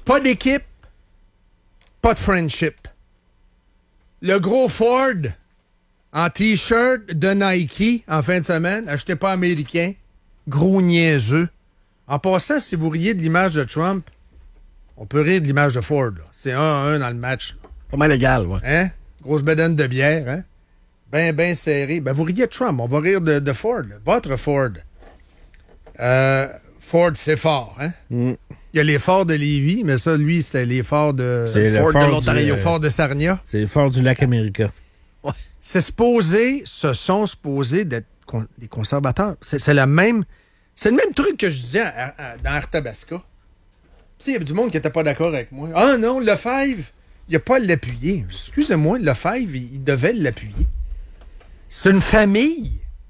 Pas d'équipe, pas de friendship. Le gros Ford en T-shirt de Nike en fin de semaine, achetez pas américain, gros niaiseux. En passant, si vous riez de l'image de Trump, on peut rire de l'image de Ford. Là. C'est 1-1 dans le match. Là. Pas mal égal, ouais. Hein? Grosse bedaine de bière, hein? Ben serré. Ben, vous riez de Trump, on va rire de Ford. Là. Votre Ford. Ford, c'est fort, hein? Il y a les forts de Lévis, mais ça, lui, c'était les forts de... C'est le Ford fort de l'Ontario. du- Fort de Sarnia. C'est le fort du lac América. Ce sont supposés d'être des conservateurs. C'est le même truc que je disais dans Arthabasca. Tu sais, il y avait du monde qui n'était pas d'accord avec moi. Ah non, Lefebvre, il n'a pas à l'appuyer. Excusez-moi, Lefebvre, il devait l'appuyer. C'est une famille.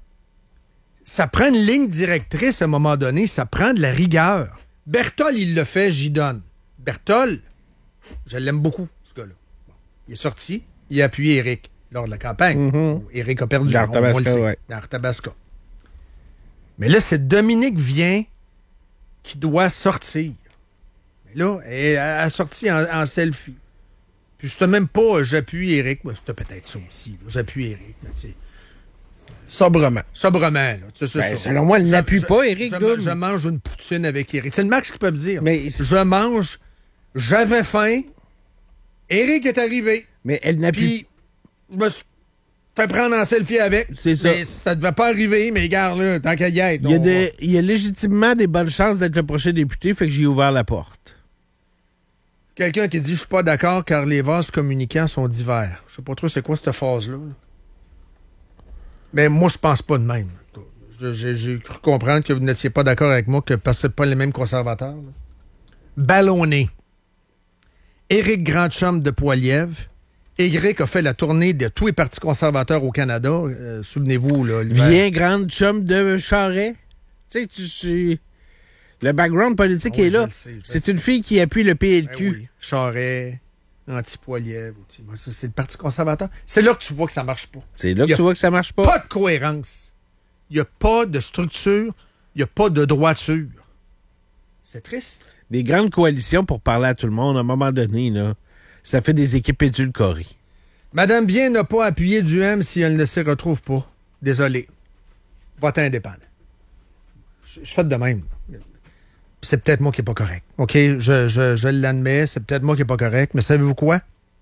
Ça prend une ligne directrice à un moment donné. Ça prend de la rigueur. Berthold, il le fait, j'y donne. Berthold, je l'aime beaucoup, ce gars-là. Bon, il est sorti, il a appuyé Éric lors de la campagne. Éric a perdu. Dans on Arthabasca, le sait, ouais. dans Arthabasca. Mais là, c'est Dominique Vien qui doit sortir. Mais là, elle a sorti en selfie. Puis c'était même pas j'appuie Éric. Ben, c'était peut-être ça aussi. Là, j'appuie Éric. Mais tu sais, Sobrement. là. Tu sais, c'est ça. Selon moi, elle n'appuie pas, Éric Goum. Je mange une poutine avec Éric. C'est le max qu'il peut me dire. Mais je mange, j'avais faim, Éric est arrivé. Mais elle n'appuie Puis, je me suis fait prendre en selfie avec. C'est ça. Mais ça devait pas arriver, mais regarde, là, tant qu'à y être. Il y a légitimement des bonnes chances d'être le prochain député, fait que j'ai ouvert la porte. Quelqu'un qui dit « Je suis pas d'accord car les vases communicants sont divers ». Je sais pas trop c'est quoi cette phase-là. Là. Mais moi, je pense pas de même. J'ai cru comprendre que vous n'étiez pas d'accord avec moi, que parce que c'est pas les mêmes conservateurs. Là. Ballonné. Éric Grandchum de Poilievre. Éric a fait la tournée de tous les partis conservateurs au Canada. Souvenez-vous, là, l'hiver. Viens, grande chum de Charest. Tu sais, le background politique Ah oui, est là. je le sais. C'est une fille qui appuie le PLQ. Ben oui. Charest, anti-Poilievre. C'est le Parti conservateur. C'est là que tu vois que ça marche pas. C'est là que tu vois que ça marche pas. Pas de cohérence. Il n'y a pas de structure. Il n'y a pas de droiture. C'est triste. Des grandes coalitions pour parler à tout le monde, à un moment donné, là, ça fait des équipes édulcorées. Madame Bien n'a pas appuyé du M si elle ne s'y retrouve pas. Désolé. Vote indépendant. Je fais de même. C'est peut-être moi qui n'ai pas correct. OK? Je l'admets. C'est peut-être moi qui n'ai pas correct. Mais savez-vous quoi?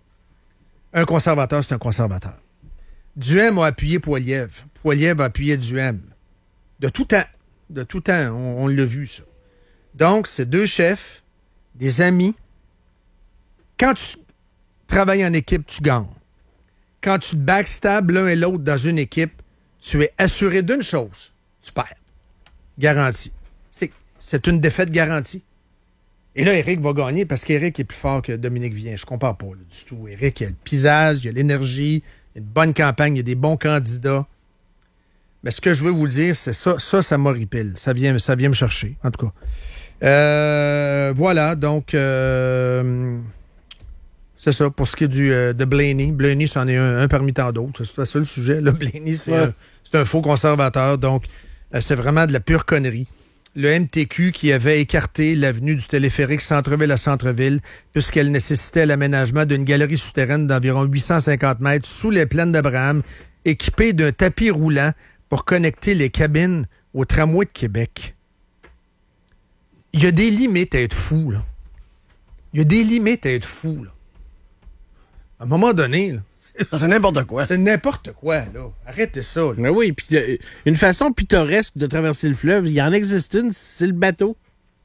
Un conservateur, c'est un conservateur. Duhem a appuyé Poilievre. Poilievre a appuyé Duhem. De tout temps. De tout temps. On l'a vu, ça. Donc, c'est deux chefs, des amis. Quand tu travailles en équipe, tu gagnes. Quand tu te backstabs l'un et l'autre dans une équipe, tu es assuré d'une chose. Tu perds. Garanti. C'est une défaite garantie. Et là, Éric va gagner parce qu'Éric est plus fort que Dominique Vien. Je comprends pas là, du tout. Éric, il a le pisage, il a l'énergie, il a une bonne campagne, il y a des bons candidats. Mais ce que je veux vous dire, c'est ça. Ça m'horripile. Ça vient me chercher, en tout cas. Voilà, donc... c'est ça, pour ce qui est de Blaney. Blaney, c'en est un parmi tant d'autres. C'est ça le sujet. Là, Blaney, c'est un faux conservateur. Donc, c'est vraiment de la pure connerie. Le MTQ qui avait écarté l'avenue du téléphérique centre-ville à centre-ville puisqu'elle nécessitait l'aménagement d'une galerie souterraine d'environ 850 mètres sous les plaines d'Abraham, équipée d'un tapis roulant pour connecter les cabines au tramway de Québec. Il y a des limites à être fou, là. Il y a des limites à être fou, là. À un moment donné, là, c'est n'importe quoi. C'est n'importe quoi, là. Arrêtez ça, là. Mais oui, puis une façon pittoresque de traverser le fleuve, il y en existe une, c'est le bateau.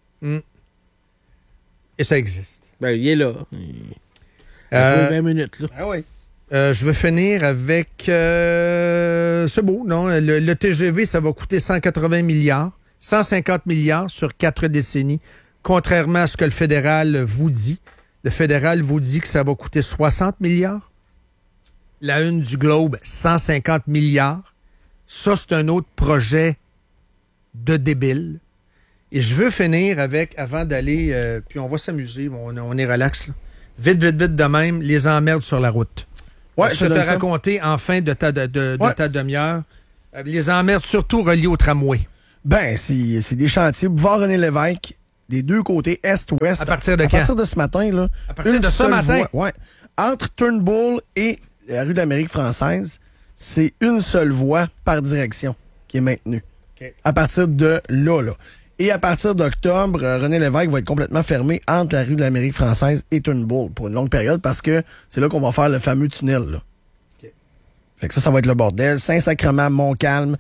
Et ça existe. Ben, il est là. Il a 20 minutes, là. Ah oui. Je vais finir avec... c'est beau, non? Le TGV, ça va coûter 180 milliards. 150 milliards sur 4 décennies, contrairement à ce que le fédéral vous dit. Le fédéral vous dit que ça va coûter 60 milliards. La une du Globe, 150 milliards. Ça, c'est un autre projet de débile. Et je veux finir avec, avant d'aller, puis on va s'amuser, on est relax, là. Vite de même, les emmerdes sur la route. Ouais, je vais te raconter en fin de ta demi-heure. Les emmerdes surtout reliées au tramway. Ben, c'est des chantiers. Boulevard René Lévesque, des deux côtés, est-ouest. À partir de À quand? partir de ce matin, là. À partir une de ce seule matin? voie, ouais. Entre Turnbull et la rue de l'Amérique française, c'est une seule voie par direction qui est maintenue. OK. À partir de là. Et à partir d'octobre, René Lévesque va être complètement fermé entre la rue de l'Amérique française et Turnbull pour une longue période parce que c'est là qu'on va faire le fameux tunnel. Là. OK. Fait que ça va être le bordel. Saint-Sacrement, Montcalm,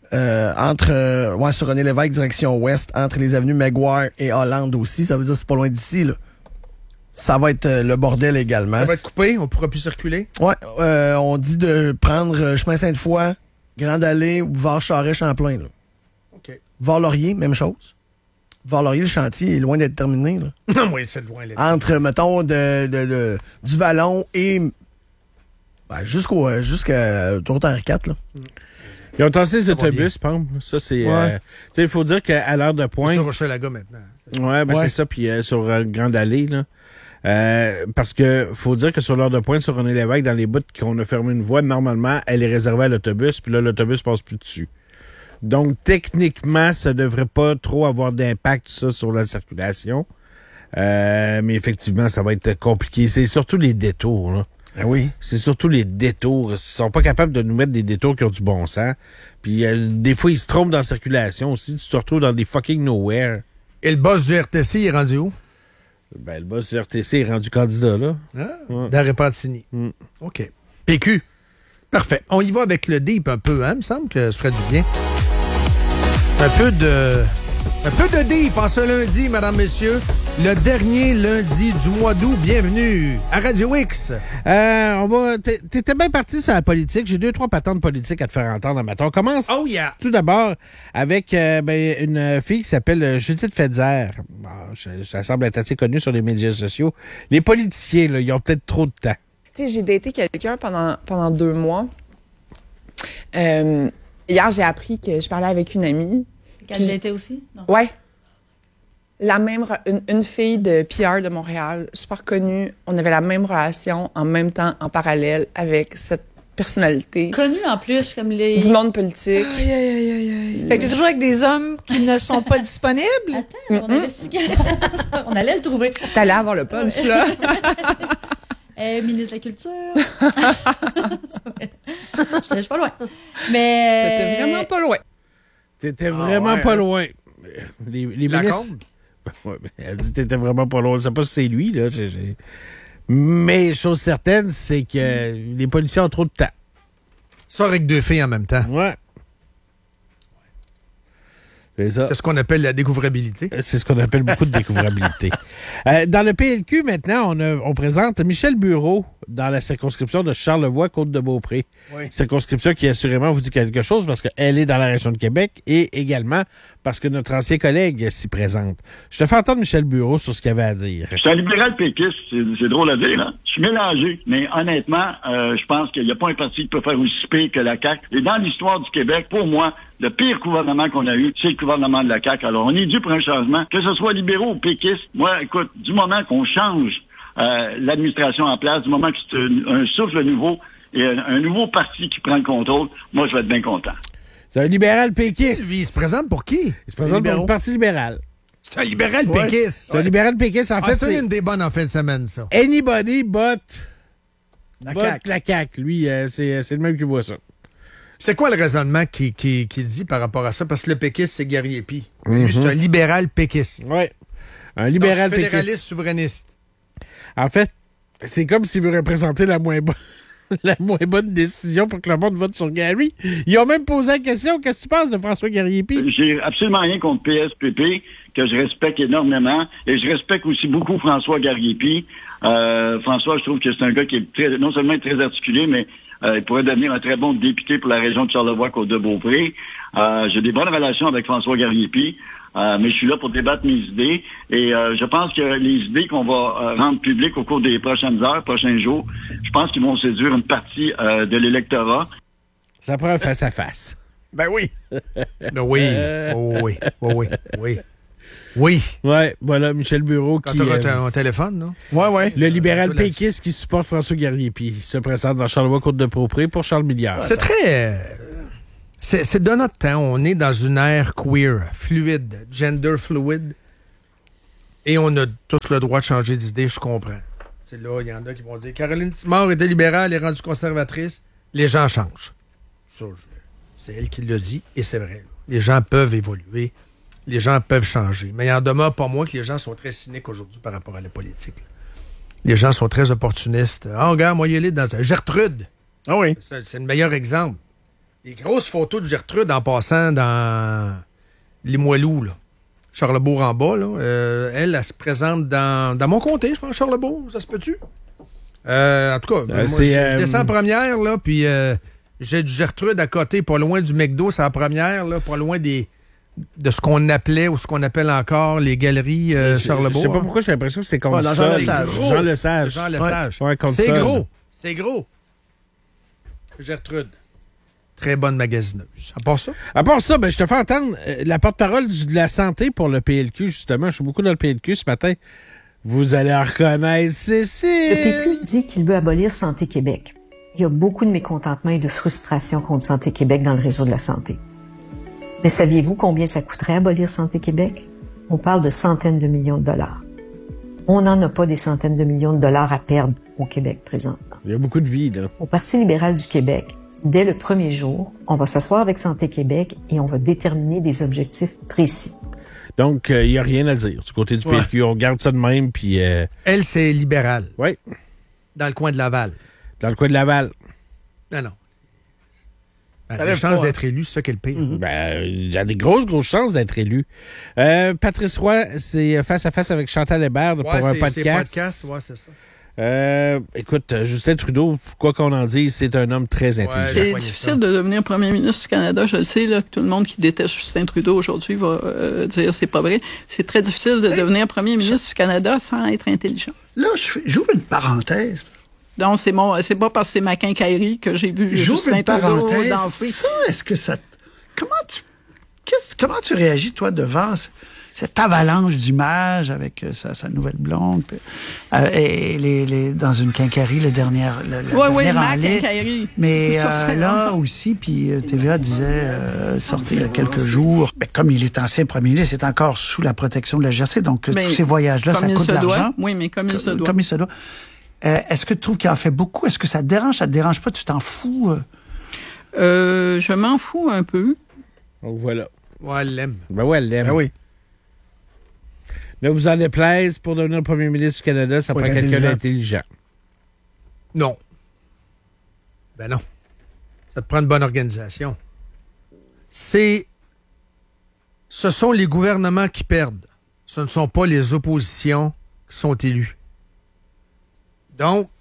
sur René Lévesque, direction ouest, entre les avenues Maguire et Hollande aussi. Ça veut dire que c'est pas loin d'ici. Là. Ça va être le bordel également. Ça va être coupé, on pourra plus circuler? Ouais, on dit de prendre chemin Sainte-Foy, Grande Allée ou vers Charest-Champlain. Là. OK. Var-Laurier, même chose. Var-Laurier, le chantier est loin d'être terminé. Là. Non, oui, c'est loin. Là. Entre, mettons, du Vallon et jusqu'à Autoroute Henri IV. Là. Ils ont tassé les Ça va autobus, Pam. Ça, c'est... Ouais. tu sais, il faut dire qu'à l'heure de C'est pointe... sur Hochelaga maintenant. Ouais, ben Ouais. c'est ça. Puis sur Grande Allée, là. Parce que faut dire que sur l'heure de pointe, sur René Lévesque, dans les bouts qu'on a fermé une voie, normalement, elle est réservée à l'autobus, puis là, l'autobus passe plus dessus. Donc, techniquement, ça devrait pas trop avoir d'impact, ça, sur la circulation. Mais effectivement, ça va être compliqué. C'est surtout les détours, là. Ah oui. C'est surtout les détours. Ils sont pas capables de nous mettre des détours qui ont du bon sens. Puis des fois, ils se trompent dans la circulation aussi. Tu te retrouves dans des fucking nowhere. Et le boss du RTC est rendu où? Ben, le boss du RTC est rendu candidat, là. Ouais. Dans Repentigny. OK. PQ. Parfait. On y va avec le deep un peu, hein? Il me semble que ça ferait du bien. Un peu de deep en ce lundi, madame, messieurs. Le dernier lundi du mois d'août. Bienvenue à Radio X. T'étais bien parti sur la politique. J'ai 2-3 patentes politiques à te faire entendre matin. On commence Oh yeah! tout d'abord avec une fille qui s'appelle Judith Fetzer. Bon, ça semble être assez connu sur les médias sociaux. Les politiciens, là, ils ont peut-être trop de temps. Tu sais, j'ai daté quelqu'un pendant 2 mois. Hier, j'ai appris que je parlais avec une amie. Qu'elle l'était aussi? Non. Ouais. Une fille de PR de Montréal, super connue. On avait la même relation en même temps, en parallèle, avec cette personnalité. Connue en plus, comme les... Du monde politique. Aïe, aïe, aïe, aïe, aïe. Fait que t'es toujours avec des hommes qui ne sont pas disponibles? Attends, on investiguait. On allait le trouver. T'allais avoir le punch, là. Ministre de la Culture. Je suis pas loin. Mais... T'étais vraiment pas loin. T'étais vraiment pas loin. Les La ministres... Combe? Ouais, elle dit que t'étais vraiment pas loin. Je sais pas si c'est lui, là. Mais chose certaine, c'est que les policiers ont trop de temps. Ça avec 2 filles en même temps. Ouais. C'est ça. C'est ce qu'on appelle la découvrabilité. C'est ce qu'on appelle beaucoup de découvrabilité. Dans le PLQ, maintenant, on présente Michel Bureau dans la circonscription de Charlevoix-Côte-de-Beaupré. Oui. Circonscription qui assurément vous dit quelque chose parce qu'elle est dans la région de Québec et également parce que notre ancien collègue s'y présente. Je te fais entendre Michel Bureau sur ce qu'il avait à dire. Je suis un libéral péquiste, c'est drôle à dire, hein? Je suis mélangé, mais honnêtement, je pense qu'il n'y a pas un parti qui peut faire aussi pire que la CAQ. Et dans l'histoire du Québec, pour moi, le pire gouvernement qu'on a eu, c'est le gouvernement de la CAQ. Alors, on est dû pour un changement, que ce soit libéraux ou péquistes. Moi, écoute, du moment qu'on change l'administration en place, du moment que c'est un souffle nouveau et un nouveau parti qui prend le contrôle, moi, je vais être bien content. C'est un libéral péquiste. Lui, il se présente pour qui? Il se présente pour le Parti libéral. C'est un libéral péquiste. C'est un libéral péquiste. En fait, c'est c'est une des bonnes en fin de semaine, ça. anybody but La CAQ. la CAQ. Lui, c'est le même qui voit ça. C'est quoi le raisonnement qui dit par rapport à ça? Parce que le péquiste, c'est Guerrier Py. Lui, c'est un libéral péquiste. Oui. Un libéral Donc, fédéraliste péquiste. souverainiste. En fait, c'est comme s'il veut représenter la moins bonne décision pour que le monde vote sur Gary. Ils ont même posé la question, qu'est-ce que tu penses de François Guerrier-Py? J'ai absolument rien contre PSPP, que je respecte énormément, et je respecte aussi beaucoup François Guerrier-Py. François, je trouve que c'est un gars qui est non seulement très articulé, mais il pourrait devenir un très bon député pour la région de Charlevoix-Côte-de-Beaupré. J'ai des bonnes relations avec François Guerrier-Py. Mais je suis là pour débattre mes idées et je pense que les idées qu'on va rendre publiques au cours des prochaines heures, prochains jours, je pense qu'ils vont séduire une partie de l'électorat. Ça prend un face-à-face. Ben oui. Ben oui. Oh, oui. Oh, oui. Oui. Oui. Ouais, voilà, Michel Bureau Quand qui... tu auras un téléphone, non? Ouais. le libéral là-dessus. péquiste qui supporte François Guerrier-Py se présente dans Charlevoix-Côte-de-Beaupré pour Charles Milliard. C'est très... C'est de notre temps. On est dans une ère queer, fluide, gender fluid. Et on a tous le droit de changer d'idée, je comprends. C'est là, il y en a qui vont dire Caroline Simard était libérale, elle est rendue conservatrice. Les gens changent. Ça, c'est elle qui l'a dit, et c'est vrai. Les gens peuvent évoluer, les gens peuvent changer. Mais il en demeure pas moins que les gens sont très cyniques aujourd'hui par rapport à la politique. Là. Les gens sont très opportunistes. Ah, regarde, moi, il est dans Gertrude. Ah oui. C'est le meilleur exemple. Les grosses photos de Gertrude en passant dans Limoilou, là. Charlebourg en bas, là. Elle se présente dans mon comté, je pense, Charlebourg. Ça se peut-tu? En tout cas, moi, je descends en première, là, puis j'ai du Gertrude à côté, pas loin du McDo, c'est la première, là, pas loin de ce qu'on appelait ou ce qu'on appelle encore les galeries Charlebourg. Je sais pas pourquoi j'ai l'impression que c'est comme ça. Jean Lesage. Jean Lesage. Jean Lesage. Ouais, c'est gros. C'est gros. Gertrude. Très bonne magazineuse. À part ça, je te fais entendre la porte-parole de la santé pour le PLQ, justement. Je suis beaucoup dans le PLQ ce matin. Vous allez en reconnaître, Cécile. Le PQ dit qu'il veut abolir Santé Québec. Il y a beaucoup de mécontentement et de frustration contre Santé Québec dans le réseau de la santé. Mais saviez-vous combien ça coûterait abolir Santé Québec? On parle de centaines de millions de dollars. On n'en a pas des centaines de millions de dollars à perdre au Québec présentement. Il y a beaucoup de vie, là. Au Parti libéral du Québec, dès le premier jour, on va s'asseoir avec Santé Québec et on va déterminer des objectifs précis. Donc, il n'y a rien à dire du côté du PQ. On garde ça de même, puis... Elle, c'est libéral. Oui. Dans le coin de Laval. Dans le coin de Laval. Non. Elle a des chances d'être élue, c'est ça qu'elle paye. Il y a des grosses chances d'être élu. Patrice Roy, c'est face à face avec Chantal Hébert pour un podcast. C'est podcast, c'est ça. Écoute, Justin Trudeau, quoi qu'on en dise, c'est un homme très intelligent. C'est difficile de devenir premier ministre du Canada. Je le sais, là, que tout le monde qui déteste Justin Trudeau aujourd'hui va dire c'est pas vrai. C'est très difficile de devenir premier ministre du Canada sans être intelligent. Là, j'ouvre une parenthèse. Donc, c'est pas parce que c'est ma quincaillerie que j'ai vu Justin Trudeau danser. Ça, est-ce que ça... Comment tu réagis, toi, devant cette avalanche d'images avec sa nouvelle blonde et dans une quincaillerie, la dernière ma quincaillerie. Mais là aussi, puis TVA disait, sortait il y a quelques jours, comme il est ancien premier ministre, il est encore sous la protection de la GRC, donc tous ces voyages-là, ça coûte de l'argent. Oui, mais comme il se doit. Comme il se doit. Est-ce que tu trouves qu'il en fait beaucoup? Est-ce que ça te dérange? Ça te dérange pas? Tu t'en fous? Je m'en fous un peu. Donc voilà. Ouais, elle l'aime. Elle l'aime. Ben oui. Ne vous en déplaise, pour devenir le premier ministre du Canada, ça prend quelqu'un d'intelligent. Non. Ben non. Ça te prend une bonne organisation. Ce sont les gouvernements qui perdent. Ce ne sont pas les oppositions qui sont élues. Donc,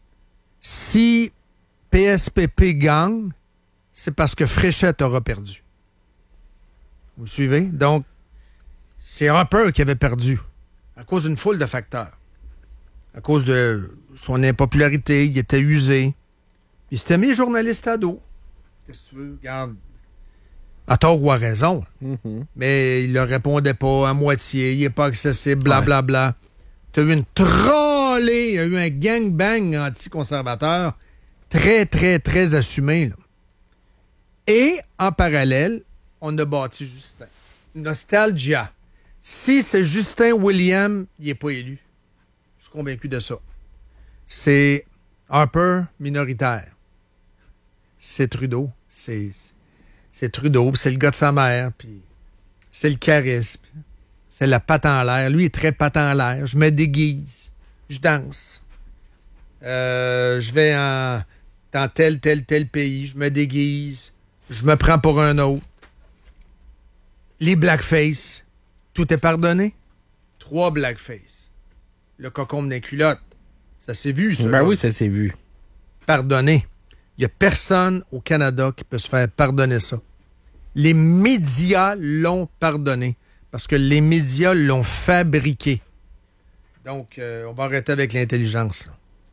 si PSPP gagne, c'est parce que Fréchette aura perdu. Vous me suivez? Donc, c'est Harper qui avait perdu à cause d'une foule de facteurs. À cause de son impopularité, il était usé. Il s'était mis journaliste à dos. Qu'est-ce que tu veux? Regarde, à tort ou à raison. Mais il ne répondait pas à moitié, il n'est pas accessible, blablabla. Tu as eu une trollée, il y a eu un gangbang anticonservateur très, très, très assumé. Là. Et, en parallèle, on a bâti Justin. Nostalgia. Si c'est Justin William, il n'est pas élu. Je suis convaincu de ça. C'est Harper minoritaire. C'est Trudeau. C'est Trudeau, puis c'est le gars de sa mère, puis c'est le charisme. C'est la patte en l'air. Lui, il est très patte en l'air. Je me déguise. Je danse. Je vais dans tel pays. Je me déguise. Je me prends pour un autre. Les blackface. Tout est pardonné. 3 blackface. Le cocombe d'un culotte. Ça s'est vu, ça. Ben oui, ça s'est vu. Pardonné. Il n'y a personne au Canada qui peut se faire pardonner ça. Les médias l'ont pardonné. Parce que les médias l'ont fabriqué. Donc, on va arrêter avec l'intelligence. Là.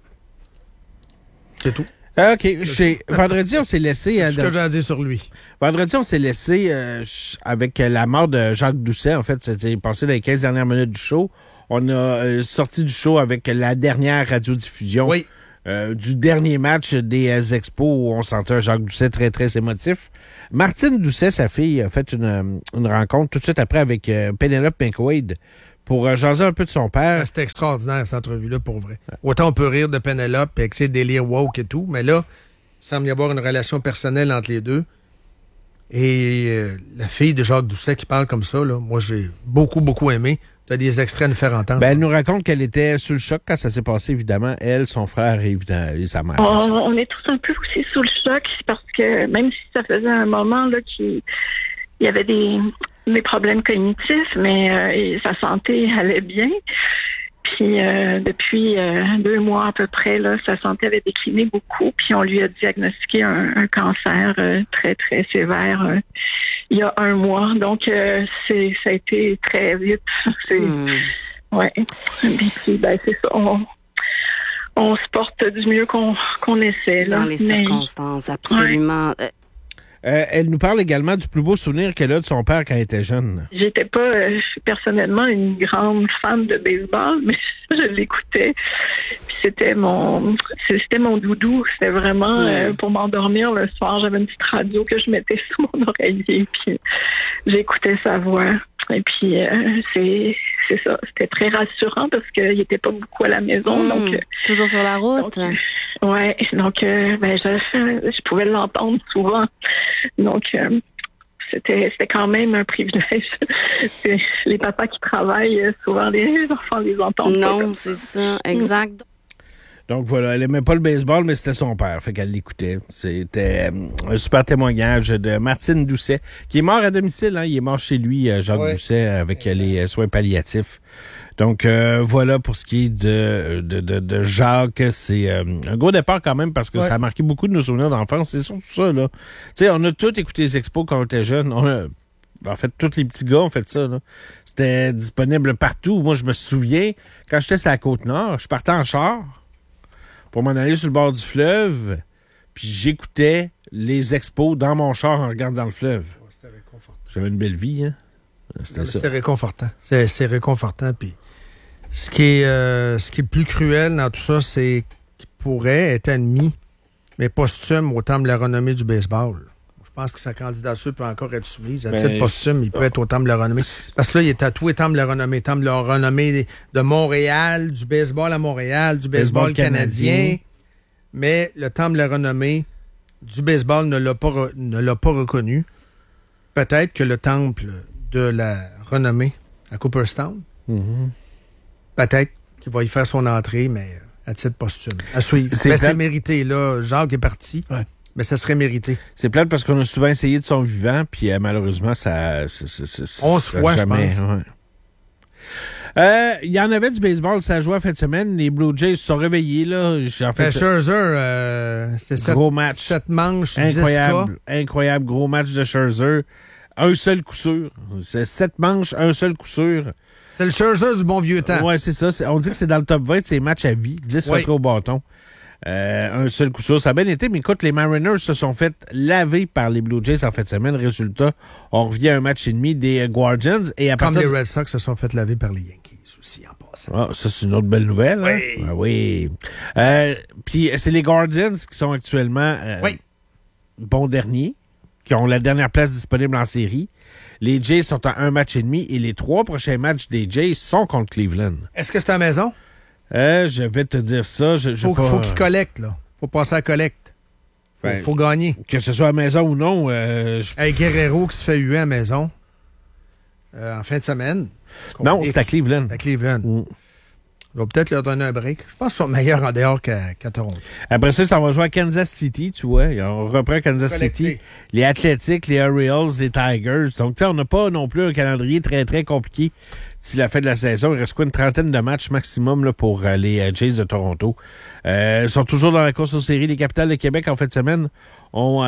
C'est tout. OK. Vendredi, on s'est laissé... C'est ce que j'ai à dire sur lui. Vendredi, on s'est laissé avec la mort de Jacques Doucet. En fait, c'était passé dans les 15 dernières minutes du show. On a sorti du show avec la dernière radiodiffusion du dernier match des Expos où on sentait un Jacques Doucet très, très émotif. Martine Doucet, sa fille, a fait une rencontre tout de suite après avec Penelope McQuaid pour jaser un peu de son père. C'était extraordinaire, cette entrevue-là, pour vrai. Autant on peut rire de Penelope et avec ses délires woke et tout, mais là, il semble y avoir une relation personnelle entre les deux. Et la fille de Jacques Doucet qui parle comme ça, là, moi, j'ai beaucoup, beaucoup aimé. Tu as des extraits à nous faire entendre. Ben, elle nous raconte qu'elle était sous le choc quand ça s'est passé, évidemment. Elle, son frère et sa mère. On est tous un peu aussi sous le choc parce que même si ça faisait un moment là qu'il y avait des problèmes cognitifs, mais sa santé allait bien. Puis depuis 2 mois à peu près, là, sa santé avait décliné beaucoup. Puis on lui a diagnostiqué un cancer très, très sévère il y a 1 mois. Donc, ça a été très vite. Ouais. Puis, ben, c'est ça. On se porte du mieux qu'on essaie. Là. Dans les circonstances, absolument. Ouais. Elle nous parle également du plus beau souvenir qu'elle a de son père quand elle était jeune. J'étais pas personnellement une grande fan de baseball, mais je l'écoutais. Puis c'était mon doudou. C'était vraiment pour m'endormir le soir. J'avais une petite radio que je mettais sous mon oreiller, puis j'écoutais sa voix. Et puis c'est ça. C'était très rassurant parce qu'il était pas beaucoup à la maison. Donc toujours sur la route. Donc je pouvais l'entendre souvent. Donc c'était quand même un privilège. Les papas qui travaillent, souvent les enfants les entendent pas. Non, c'est ça, exact. Donc voilà, elle aimait pas le baseball, mais c'était son père, fait qu'elle l'écoutait. C'était un super témoignage de Martine Doucet, qui est mort à domicile, hein. Il est mort chez lui, Jacques Doucet, avec les soins palliatifs. Donc voilà pour ce qui est de Jacques. C'est un gros départ quand même parce que ça a marqué beaucoup de nos souvenirs d'enfance. C'est surtout ça, là. Tu sais, on a tous écouté les expos quand on était jeunes. En fait, tous les petits gars ont fait ça, là. C'était disponible partout. Moi, je me souviens, quand j'étais sur la Côte-Nord, je partais en char pour m'en aller sur le bord du fleuve, puis j'écoutais les expos dans mon char en regardant le fleuve. C'était réconfortant. J'avais une belle vie, hein? C'était réconfortant. C'est réconfortant. Puis ce qui est plus cruel dans tout ça, c'est qu'il pourrait être admis, mais posthume au Temple de la renommée du baseball. Je pense que sa candidature peut encore être soumise. À titre posthume, il peut être au Temple de la renommée. Parce que là, il est tatoué Temple de la renommée. Temple de la renommée de Montréal, du baseball à Montréal, du baseball canadien. Mais le Temple de la renommée du baseball ne l'a pas reconnu. Peut-être que le Temple de la renommée à Cooperstown, peut-être qu'il va y faire son entrée, mais à titre posthume. À suivre. C'est mérité, là. Jacques est parti. Ouais. Mais ça serait mérité. C'est plate parce qu'on a souvent essayé de son vivant, puis malheureusement, ça... 11 fois, je pense. Il y en avait du baseball, ça jouait en fin de semaine. Les Blue Jays se sont réveillés, là. Scherzer, c'est gros match. 7 manches, incroyable, gros match de Scherzer. Un seul coup sûr. C'est 7 manches, un seul coup sûr. C'est le Scherzer du bon vieux temps. Ouais, c'est ça. On dit que c'est dans le top 20 de ces matchs à vie. 10 rentrés au bâton. Un seul coup sûr. Ça a bien été, mais écoute, les Mariners se sont fait laver par les Blue Jays en fin de semaine. Résultat, on revient à un match et demi des Guardians. Et comme les Red Sox se sont fait laver par les Yankees aussi en passant. Ah, ça, c'est une autre belle nouvelle. Oui. Hein? Ah, oui. Puis c'est les Guardians qui sont actuellement bons derniers, qui ont la dernière place disponible en série. Les Jays sont à 1 match et demi et les 3 prochains matchs des Jays sont contre Cleveland. Est-ce que c'est à la maison? Je vais te dire ça. Faut qu'ils collectent, là. Faut passer à la collecte. Faut gagner. Que ce soit à la maison ou non. Guerrero qui se fait huer à la maison en fin de semaine. Non, c'est à Cleveland. À Cleveland. On va peut-être leur donner un break. Je pense qu'ils sont meilleurs en dehors qu'à Toronto. Après ça va jouer à Kansas City, tu vois. On reprend Kansas City. Les Athletics, les Orioles, les Tigers. Donc, tu sais, on n'a pas non plus un calendrier très, très compliqué d'ici la fin de la saison. Il reste une trentaine de matchs maximum là, pour les Jays de Toronto. Ils sont toujours dans la course aux séries. Les Capitals de Québec, en fin de semaine, ont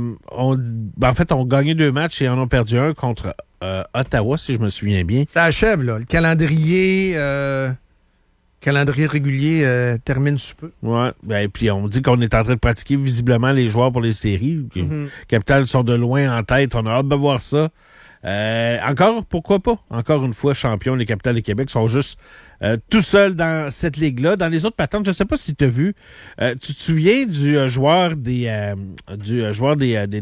gagné 2 matchs et en ont perdu un contre Ottawa, si je me souviens bien. Ça achève, là. Le calendrier régulier termine sous peu. Ouais. Et puis on dit qu'on est en train de pratiquer visiblement les joueurs pour les séries. Les Capitals sont de loin en tête. On a hâte de voir ça. Encore, pourquoi pas? Encore une fois, champions, les Capitals de Québec sont juste tout seuls dans cette ligue-là. Dans les autres patentes, je ne sais pas si tu as vu. Tu te souviens du joueur du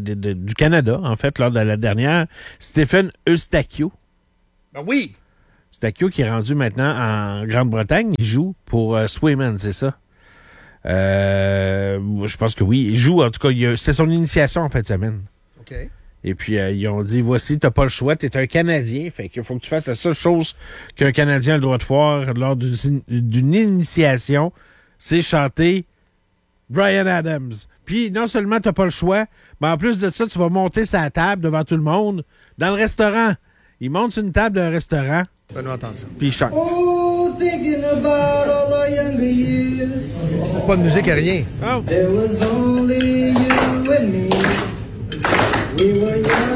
Canada, en fait, lors de la dernière, Stephen Eustachio? Ben oui! Stakio qui est rendu maintenant en Grande-Bretagne. Il joue pour Swayman, c'est ça? Je pense que oui. Il joue, en tout cas, c'était son initiation en fin de semaine. OK. Et puis, ils ont dit, voici, t'as pas le choix, t'es un Canadien. Fait qu'il faut que tu fasses la seule chose qu'un Canadien a le droit de faire lors d'une initiation, c'est chanter Bryan Adams. Puis, non seulement t'as pas le choix, mais en plus de ça, tu vas monter sa table devant tout le monde dans le restaurant. Il monte sur une table d'un restaurant. On va entendre ça. Puis il chante. Oh, thinking about all our younger years. Pas de musique à rien. Oh. There was only you and me. We were young.